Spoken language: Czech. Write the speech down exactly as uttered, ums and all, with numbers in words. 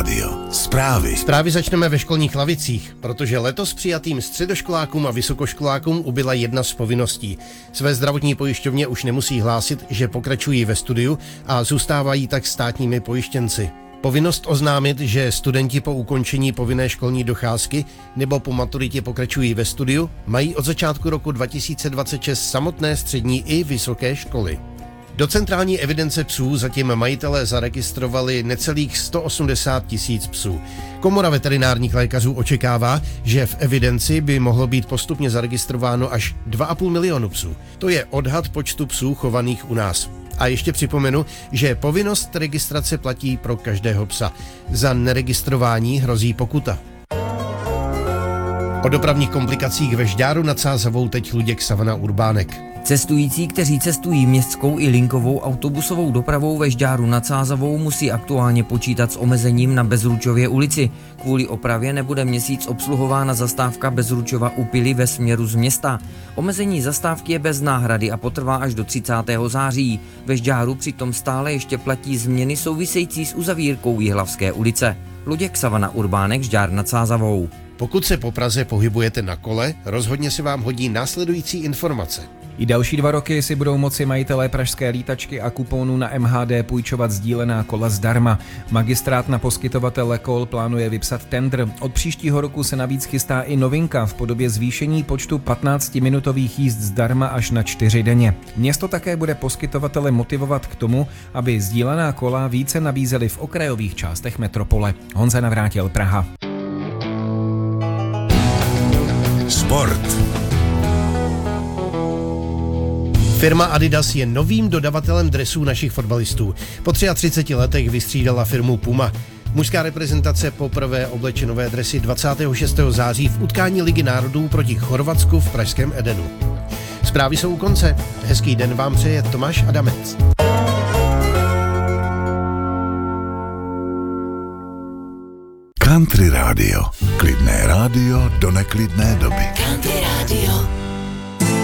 rádio. Zprávy. Zprávy začneme ve školních lavicích, protože letos přijatým středoškolákům a vysokoškolákům ubyla jedna z povinností. Své zdravotní pojišťovně už nemusí hlásit, že pokračují ve studiu a zůstávají tak státními pojištěnci. Povinnost oznámit, že studenti po ukončení povinné školní docházky nebo po maturitě pokračují ve studiu, mají od začátku roku dva tisíce dvacet šest samotné střední i vysoké školy. Do centrální evidence psů zatím majitelé zaregistrovali necelých sto osmdesát tisíc psů. Komora veterinárních lékařů očekává, že v evidenci by mohlo být postupně zaregistrováno až dva a půl milionu psů. To je odhad počtu psů chovaných u nás. A ještě připomenu, že povinnost registrace platí pro každého psa. Za neregistrování hrozí pokuta. O dopravních komplikacích ve Žďáru nad Sázavou teď Luděk Savana Urbánek. Cestující, kteří cestují městskou i linkovou autobusovou dopravou ve Žďáru nad Sázavou, musí aktuálně počítat s omezením na Bezručově ulici. Kvůli opravě nebude měsíc obsluhována zastávka Bezručova u Pily ve směru z města. Omezení zastávky je bez náhrady a potrvá až do třicátého září. Ve Žďáru přitom stále ještě platí změny související s uzavírkou Jihlavské ulice. Luděk Savana Urbánek, Žďár nad Sázavou. Pokud se po Praze pohybujete na kole, rozhodně se vám hodí následující informace. I další dva roky si budou moci majitelé pražské lítačky a kuponů na M H D půjčovat sdílená kola zdarma. Magistrát na poskytovatele kol plánuje vypsat tendr. Od příštího roku se navíc chystá i novinka v podobě zvýšení počtu patnáctiminutových jízd zdarma až na čtyři denně. Město také bude poskytovatele motivovat k tomu, aby sdílená kola více nabízely v okrajových částech metropole. Honza Navrátil, Praha. Sport. Firma Adidas je novým dodavatelem dresů našich fotbalistů. Po třiatřiceti třech letech vystřídala firmu Puma. Mužská reprezentace poprvé obleče nové dresy dvacátého šestého září v utkání Ligy národů proti Chorvatsku v pražském Edenu. Zprávy jsou u konce. Hezký den vám přeje Tomáš Adamec. Country rádio. Klidné rádio do neklidné doby. Country rádio.